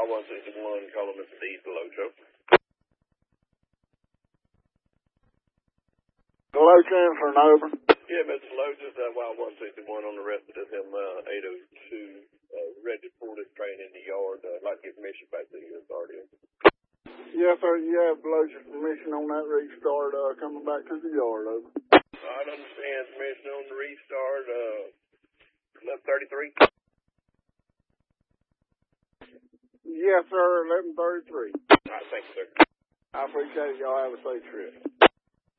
Y161, calling Mr. D's Deloach. Deloach in for an over. Yeah, Mr. Deloach, just Y161 on the rest of this M802, ready to pull this train in the yard. I'd like to get permission back to the authority. Yes, sir. You have Deloach's permission on that restart coming back to the yard, over. I understand permission on the restart, 1133. Yes, sir. 1133. All right, thank you, sir. I appreciate it. Y'all have a safe trip.